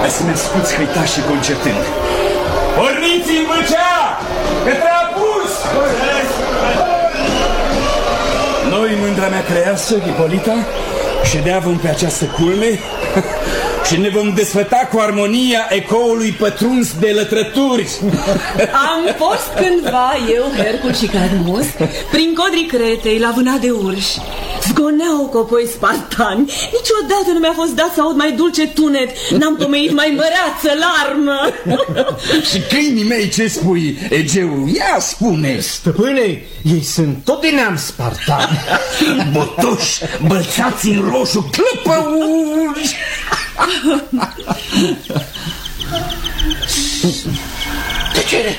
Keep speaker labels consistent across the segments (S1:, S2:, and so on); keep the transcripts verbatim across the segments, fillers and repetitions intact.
S1: Hai să-mi asculți hăitașii concertând. Porniți în Vâlcea! Către apus! Noi, mândra mea creasă, Ipolita, ședeavăm pe această culme și ne vom desfăta cu armonia ecoului pătruns de lătrături.
S2: Am fost cândva eu, Hercul și Cadmus, prin codrii Cretei, la vâna de urși. Zgoneau copoi spartani. Niciodată nu mi-a fost dat să aud mai dulce tunet. N-am pomenit mai măreață larmă.
S1: Și câinii mei, ce spui, Egeu? Ia spune.
S3: Stăpâne, ei sunt tot de neam spartani.
S1: Botoși, bălțați în roșu, clăpăuși.
S3: Tăcere!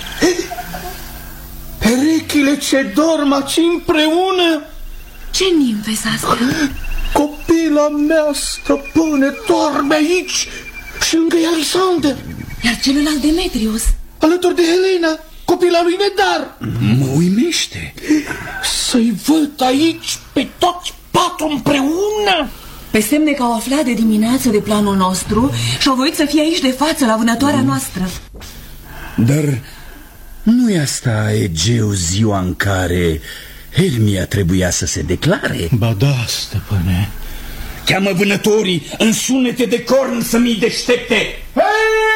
S3: Perechile ce dorm aici împreună.
S2: Ce nimfe s-a
S3: Copila mea, stăpâne, doarme aici și lângă Alisander.
S2: Iar celălalt Demetrius?
S3: Alături de Helena, copila lui Medar.
S1: Mă uimește.
S3: Să-i văd aici pe toți patru împreună.
S2: Pe semne că au aflat de dimineață de planul nostru și au voit să fie aici de față la vânătoarea noastră.
S1: Dar nu-i asta, Egeu, ziua în care Hermia trebuia să se declare?
S3: Ba da, stăpâne.
S1: Cheamă vânătorii în sunete de corn să mi deștepte. Hei!